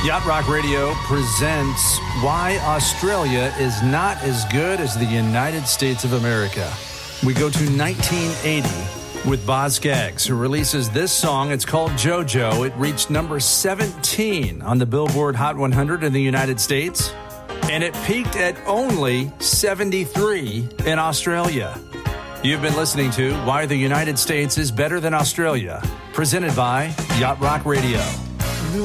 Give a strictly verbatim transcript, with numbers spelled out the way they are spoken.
Yacht Rock Radio presents Why Australia is Not as Good as the United States of America. We go to nineteen eighty with Boz Scaggs, who releases this song. It's called JoJo. It reached number seventeen on the Billboard Hot one hundred in the United States, and it peaked at only seventy-three in Australia. You've been listening to Why the United States is Better Than Australia, presented by Yacht Rock Radio.